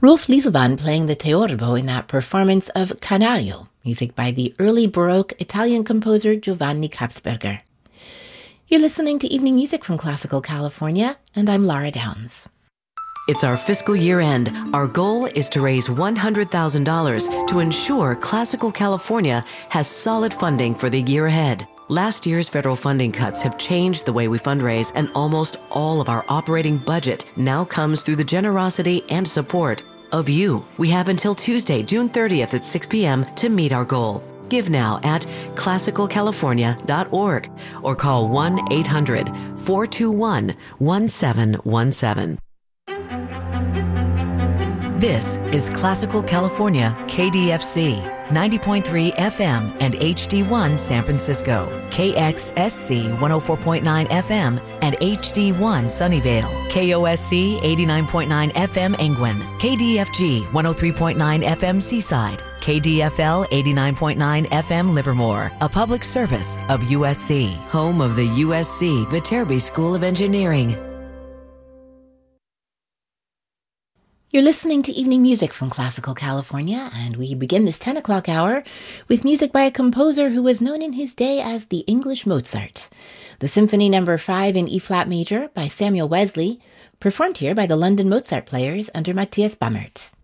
Rolf Lieselban playing the teorbo in that performance of Canario, music by the early Baroque Italian composer Giovanni Kapsberger. You're listening to Evening Music from Classical California, and I'm Laura Downs. It's our fiscal year end. Our goal is to raise $100,000 to ensure Classical California has solid funding for the year ahead. Last year's federal funding cuts have changed the way we fundraise, and almost all of our operating budget now comes through the generosity and support of you. We have until Tuesday, June 30th at 6 p.m. to meet our goal. Give now at classicalcalifornia.org or call 1-800-421-1717. This is Classical California, KDFC, 90.3 FM and HD1 San Francisco, KXSC 104.9 FM and HD1 Sunnyvale, KOSC 89.9 FM Angwin, KDFG 103.9 FM Seaside, KDFL 89.9 FM Livermore, a public service of USC, home of the USC Viterbi School of Engineering. You're listening to Evening Music from Classical California, and we begin this 10 o'clock hour with music by a composer who was known in his day as the English Mozart. The Symphony No. 5 in E-flat major by Samuel Wesley, performed here by the London Mozart Players under Matthias Bammert.